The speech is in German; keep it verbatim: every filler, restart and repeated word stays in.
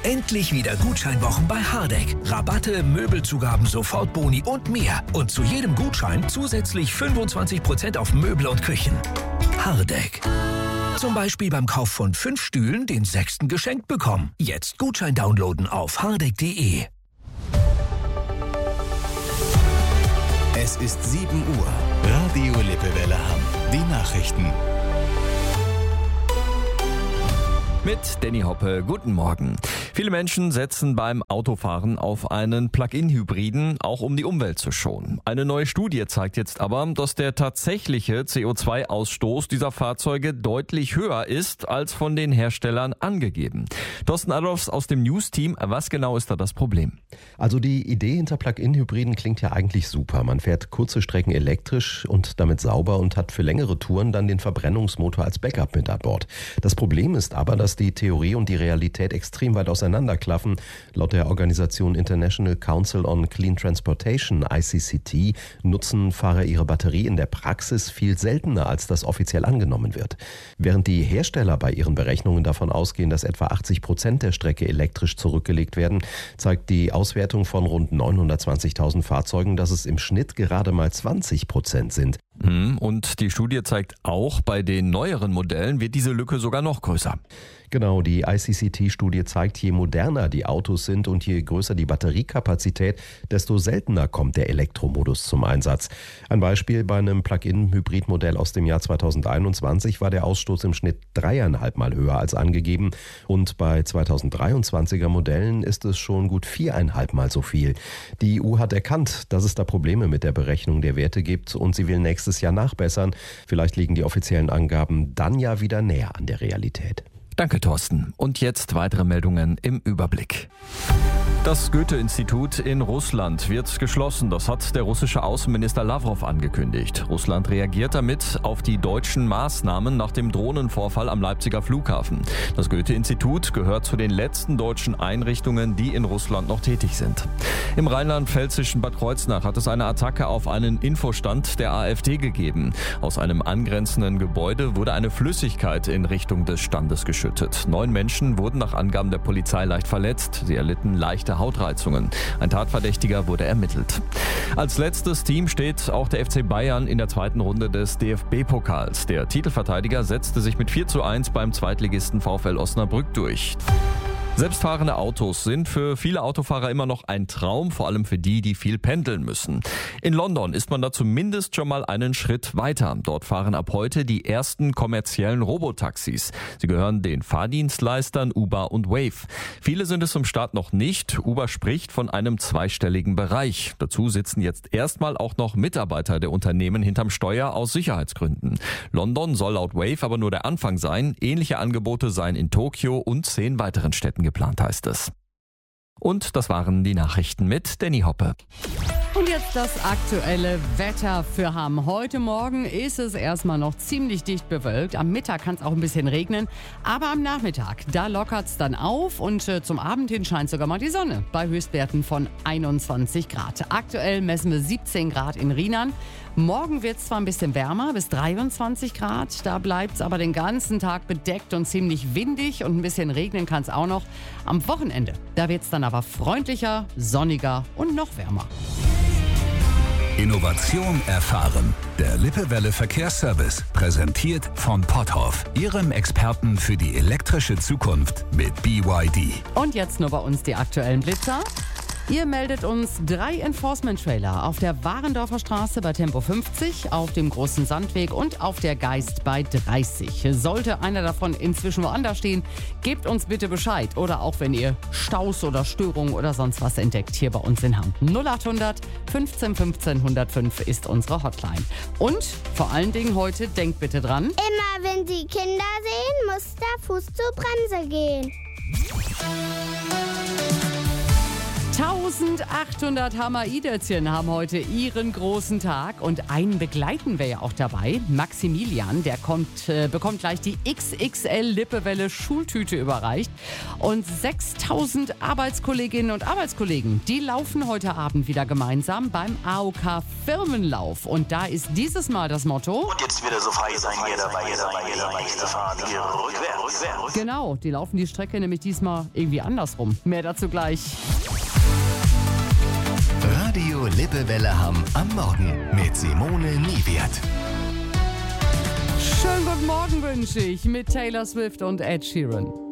Endlich wieder Gutscheinwochen bei Hardegg. Rabatte, Möbelzugaben, Sofortboni und mehr. Und zu jedem Gutschein zusätzlich fünfundzwanzig Prozent auf Möbel und Küchen. Hardegg. Zum Beispiel beim Kauf von fünf Stühlen den sechsten geschenkt bekommen. Jetzt Gutschein downloaden auf hardegg punkt de. Es ist sieben Uhr. Radio Lippewelle Hamm. Die Nachrichten. Mit Danny Hoppe, guten Morgen. Viele Menschen setzen beim Autofahren auf einen Plug-in-Hybriden, auch um die Umwelt zu schonen. Eine neue Studie zeigt jetzt aber, dass der tatsächliche C O zwei Ausstoß dieser Fahrzeuge deutlich höher ist, als von den Herstellern angegeben. Thorsten Adolfs aus dem News-Team, was genau ist da das Problem? Also die Idee hinter Plug-in-Hybriden klingt ja eigentlich super. Man fährt kurze Strecken elektrisch und damit sauber und hat für längere Touren dann den Verbrennungsmotor als Backup mit an Bord. Das Problem ist aber, dass die Theorie und die Realität extrem weit auseinanderklaffen. Laut der Organisation International Council on Clean Transportation, I C C T, nutzen Fahrer ihre Batterie in der Praxis viel seltener, als das offiziell angenommen wird. Während die Hersteller bei ihren Berechnungen davon ausgehen, dass etwa achtzig Prozent der Strecke elektrisch zurückgelegt werden, zeigt die Auswertung von rund neunhundertzwanzigtausend Fahrzeugen, dass es im Schnitt gerade mal zwanzig Prozent sind. Und die Studie zeigt auch, bei den neueren Modellen wird diese Lücke sogar noch größer. Genau, die I C C T-Studie zeigt, je moderner die Autos sind und je größer die Batteriekapazität, desto seltener kommt der Elektromodus zum Einsatz. Ein Beispiel: Bei einem Plug-in-Hybrid-Modell aus dem Jahr zweitausendeinundzwanzig war der Ausstoß im Schnitt dreieinhalb Mal höher als angegeben und bei zweitausenddreiundzwanziger Modellen ist es schon gut viereinhalb Mal so viel. Die E U hat erkannt, dass es da Probleme mit der Berechnung der Werte gibt und sie will nächstes Jahr nachbessern. Vielleicht liegen die offiziellen Angaben dann ja wieder näher an der Realität. Danke, Thorsten. Und jetzt weitere Meldungen im Überblick. Das Goethe-Institut in Russland wird geschlossen. Das hat der russische Außenminister Lavrov angekündigt. Russland reagiert damit auf die deutschen Maßnahmen nach dem Drohnenvorfall am Leipziger Flughafen. Das Goethe-Institut gehört zu den letzten deutschen Einrichtungen, die in Russland noch tätig sind. Im rheinland-pfälzischen Bad Kreuznach hat es eine Attacke auf einen Infostand der AfD gegeben. Aus einem angrenzenden Gebäude wurde eine Flüssigkeit in Richtung des Standes geschüttet. Neun Menschen wurden nach Angaben der Polizei leicht verletzt. Sie erlitten leichte Hautreizungen. Ein Tatverdächtiger wurde ermittelt. Als letztes Team steht auch der F C Bayern in der zweiten Runde des D F B-Pokals. Der Titelverteidiger setzte sich mit vier zu eins beim Zweitligisten VfL Osnabrück durch. Selbstfahrende Autos sind für viele Autofahrer immer noch ein Traum, vor allem für die, die viel pendeln müssen. In London ist man da zumindest schon mal einen Schritt weiter. Dort fahren ab heute die ersten kommerziellen Robotaxis. Sie gehören den Fahrdienstleistern Uber und Wave. Viele sind es zum Start noch nicht. Uber spricht von einem zweistelligen Bereich. Dazu sitzen jetzt erstmal auch noch Mitarbeiter der Unternehmen hinterm Steuer aus Sicherheitsgründen. London soll laut Wave aber nur der Anfang sein. Ähnliche Angebote seien in Tokio und zehn weiteren Städten geplant, heißt es. Und das waren die Nachrichten mit Danny Hoppe. Und jetzt das aktuelle Wetter für Hamm. Heute Morgen ist es erstmal noch ziemlich dicht bewölkt. Am Mittag kann es auch ein bisschen regnen. Aber am Nachmittag, da lockert es dann auf. Und äh, zum Abend hin scheint sogar mal die Sonne. Bei Höchstwerten von einundzwanzig Grad. Aktuell messen wir siebzehn Grad in Rheinland. Morgen wird es zwar ein bisschen wärmer, bis dreiundzwanzig Grad. Da bleibt es aber den ganzen Tag bedeckt und ziemlich windig. Und ein bisschen regnen kann es auch noch. Am Wochenende, da wird es dann aber freundlicher, sonniger und noch wärmer. Innovation erfahren. Der Lippewelle Verkehrsservice, präsentiert von Potthoff, Ihrem Experten für die elektrische Zukunft mit B Y D. Und jetzt nur bei uns die aktuellen Blitzer. Ihr meldet uns drei Enforcement-Trailer auf der Warendorfer Straße bei Tempo fünfzig, auf dem Großen Sandweg und auf der Geist bei dreißig. Sollte einer davon inzwischen woanders stehen, gebt uns bitte Bescheid. Oder auch wenn ihr Staus oder Störungen oder sonst was entdeckt, hier bei uns in Hamm. null acht hundert fünfzehn fünfzehn hundertfünf ist unsere Hotline. Und vor allen Dingen heute, denkt bitte dran: Immer wenn Sie Kinder sehen, muss der Fuß zur Bremse gehen. eintausendachthundert Hammer-Idötzchen haben heute ihren großen Tag und einen begleiten wir ja auch dabei. Maximilian, der kommt, äh, bekommt gleich die X X L-Lippewelle-Schultüte überreicht. Und sechstausend Arbeitskolleginnen und Arbeitskollegen, die laufen heute Abend wieder gemeinsam beim A O K-Firmenlauf. Und da ist dieses Mal das Motto: Und jetzt wieder so frei sein, hier dabei, hier dabei, hier dabei, nächste Fahrt, hier rückwärts, rückwärts. Genau, die laufen die Strecke nämlich diesmal irgendwie andersrum. Mehr dazu gleich. Radio Lippewelle Hamm am Morgen mit Simone Niewert. Schönen guten Morgen wünsche ich mit Taylor Swift und Ed Sheeran.